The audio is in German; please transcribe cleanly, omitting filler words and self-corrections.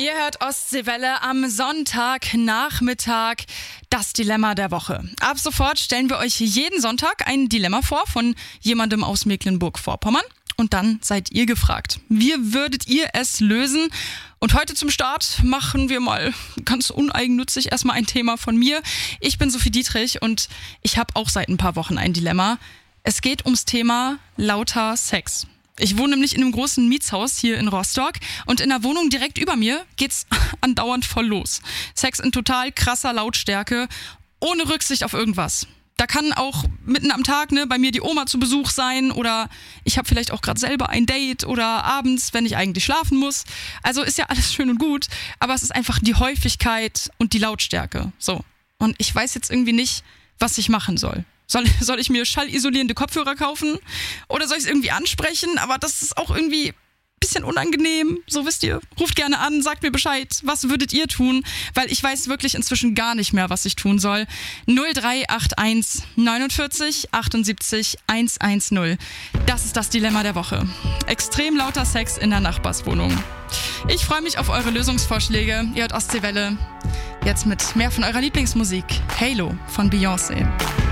Ihr hört Ostseewelle am Sonntagnachmittag, das Dilemma der Woche. Ab sofort stellen wir euch jeden Sonntag ein Dilemma vor von jemandem aus Mecklenburg-Vorpommern. Und dann seid ihr gefragt. Wie würdet ihr es lösen? Und heute zum Start machen wir mal ganz uneigennützig erstmal ein Thema von mir. Ich bin Sophie Dietrich und ich habe auch seit ein paar Wochen ein Dilemma. Es geht ums Thema lauter Sex. Ich wohne nämlich in einem großen Mietshaus hier in Rostock und in der Wohnung direkt über mir geht's andauernd voll los. Sex in total krasser Lautstärke, ohne Rücksicht auf irgendwas. Da kann auch mitten am Tag bei mir die Oma zu Besuch sein oder ich habe vielleicht auch gerade selber ein Date oder abends, wenn ich eigentlich schlafen muss. Also ist ja alles schön und gut, aber es ist einfach die Häufigkeit und die Lautstärke. So. Und ich weiß jetzt irgendwie nicht, was ich machen soll. Soll ich mir schallisolierende Kopfhörer kaufen oder soll ich es irgendwie ansprechen? Aber das ist auch irgendwie ein bisschen unangenehm. So, wisst ihr, ruft gerne an, sagt mir Bescheid, was würdet ihr tun? Weil ich weiß wirklich inzwischen gar nicht mehr, was ich tun soll. 0381 49 78 110. Das ist das Dilemma der Woche. Extrem lauter Sex in der Nachbarswohnung. Ich freue mich auf eure Lösungsvorschläge. Ihr hört Ostseewelle. Jetzt mit mehr von eurer Lieblingsmusik. Halo von Beyoncé.